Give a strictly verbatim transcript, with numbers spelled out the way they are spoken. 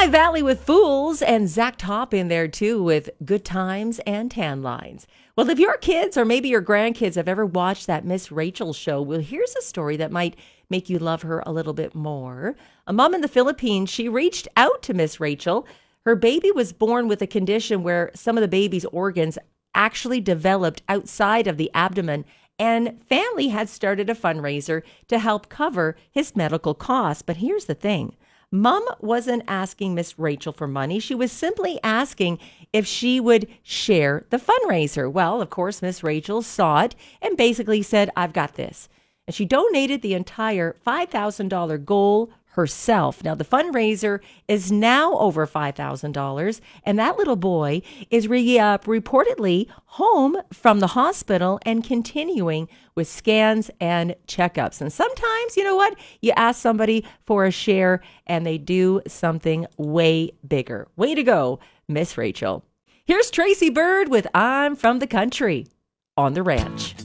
Lehigh Valley with Fools, and Zach Top in there too with Good Times and Tan Lines. Well, if your kids or maybe your grandkids have ever watched that Miss Rachel show, well, here's a story that might make you love her a little bit more. A mom in the Philippines, she reached out to Miss Rachel. Her baby was born with a condition where some of the baby's organs actually developed outside of the abdomen, and family had started a fundraiser to help cover his medical costs. But here's the thing. Mom wasn't asking Miss Rachel for money. She was simply asking if she would share the fundraiser. Well, of course, Miss Rachel saw it and basically said, I've got this. And she donated the entire five thousand dollars goal herself. Now, the fundraiser is now over five thousand dollars, and that little boy is re- uh, reportedly home from the hospital and continuing with scans and checkups. And sometimes, you know what? You ask somebody for a share, and they do something way bigger. Way to go, Miss Rachel. Here's Tracy Bird with I'm from the Country on the Ranch.